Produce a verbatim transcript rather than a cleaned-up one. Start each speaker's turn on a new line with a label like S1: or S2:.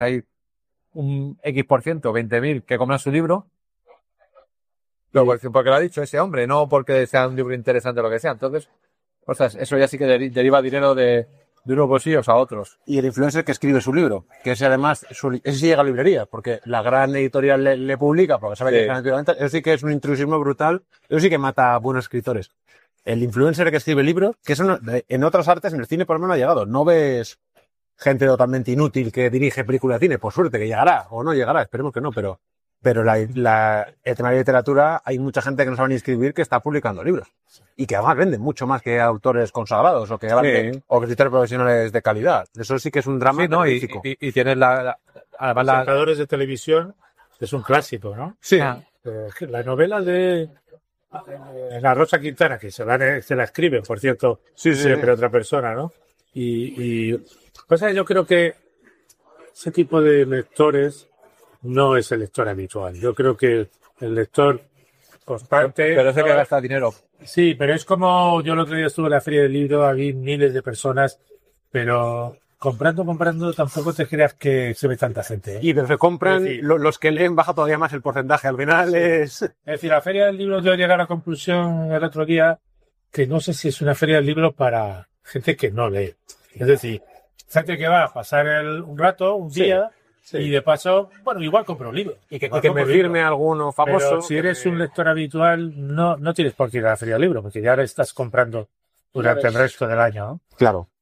S1: hay un X por ciento, veinte mil, que compran su libro, luego, porque lo ha dicho ese hombre, no porque sea un libro interesante o lo que sea. Entonces, ostras, eso ya sí que deri- deriva dinero de, de unos bolsillos a otros.
S2: Y el influencer que escribe su libro, que ese además, su, ese sí llega a librerías, porque la gran editorial le, le publica, porque sabe
S1: Sí.
S2: que es garantía de venta. Eso sí que es un intrusismo brutal, eso sí que mata a buenos escritores. El influencer que escribe libros, que eso no, en otras artes, en el cine por lo menos ha llegado. No ves gente totalmente inútil que dirige películas de cine, por suerte, que llegará, o no llegará, esperemos que no, pero, pero la, la, el tema de literatura, hay mucha gente que no sabe ni escribir que está publicando libros. Y que además venden mucho más que autores consagrados o que,
S1: Sí.
S2: o que escritores profesionales de calidad. Eso sí que es un drama
S1: Sí, ¿no? Y,
S2: terrorífico.
S1: y, y tienes la, la además la,
S3: Presentadores de televisión es un clásico, ¿no?
S2: Sí.
S1: Ah.
S3: Eh, la novela de eh, la Rosa Quintana, que se la, se la escribe, por cierto,
S2: Sí, sí,
S3: siempre
S2: sí.
S3: otra persona, ¿no? Y, y cosa, yo creo que ese tipo de lectores no es el lector habitual. Yo creo que el lector constante...
S1: pero ese que gasta dinero.
S3: Sí, pero es como yo el otro día estuve en la feria del libro, había miles de personas, pero comprando, comprando, tampoco te creas que se ve tanta gente, ¿eh?
S2: Y desde compran,
S3: Es decir,
S2: lo- los que leen baja todavía más el porcentaje. Al final es...
S3: Es decir, la feria del libro yo llegué a la conclusión el otro día que no sé si es una feria del libro para gente que no lee. Es decir, gente que va a pasar el- un rato, un
S2: Sí,
S3: día,
S2: sí.
S3: y de paso, bueno, igual compro un libro.
S2: Y que,
S3: Igual
S2: y que me
S3: compro un libro.
S2: firme alguno famoso.
S3: Pero si
S2: que
S3: eres
S2: me-
S3: un lector habitual, no, no tienes por qué ir a la feria del libro, porque ya la estás comprando durante el resto del año, ¿no?
S2: Claro.